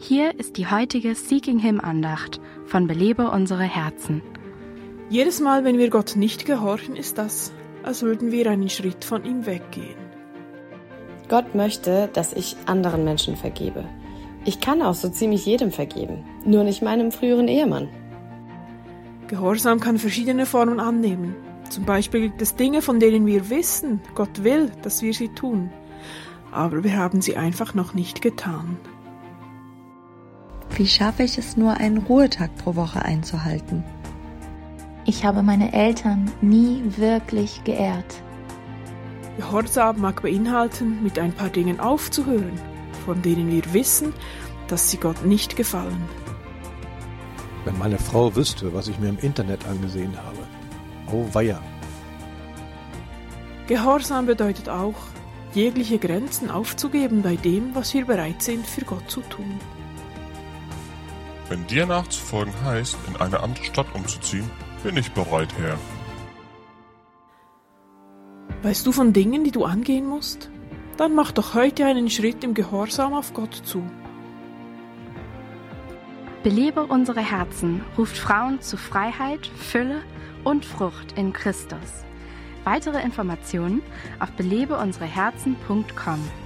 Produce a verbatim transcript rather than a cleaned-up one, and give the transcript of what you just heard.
Hier ist die heutige Seeking Him Andacht von Belebe unsere Herzen. Jedes Mal, wenn wir Gott nicht gehorchen, ist das, als würden wir einen Schritt von ihm weggehen. Gott möchte, dass ich anderen Menschen vergebe. Ich kann auch so ziemlich jedem vergeben, nur nicht meinem früheren Ehemann. Gehorsam kann verschiedene Formen annehmen. Zum Beispiel gibt es Dinge, von denen wir wissen, Gott will, dass wir sie tun. Aber wir haben sie einfach noch nicht getan. Wie schaffe ich es nur, einen Ruhetag pro Woche einzuhalten? Ich habe meine Eltern nie wirklich geehrt. Gehorsam mag beinhalten, mit ein paar Dingen aufzuhören, von denen wir wissen, dass sie Gott nicht gefallen. Wenn meine Frau wüsste, was ich mir im Internet angesehen habe. Oh weia. Gehorsam bedeutet auch, jegliche Grenzen aufzugeben bei dem, was wir bereit sind, für Gott zu tun. Wenn dir nachzufolgen heißt, in eine andere Stadt umzuziehen, bin ich bereit, Herr. Weißt du von Dingen, die du angehen musst? Dann mach doch heute einen Schritt im Gehorsam auf Gott zu. Belebe unsere Herzen ruft Frauen zu Freiheit, Fülle und Frucht in Christus. Weitere Informationen auf belebe unsere herzen punkt com.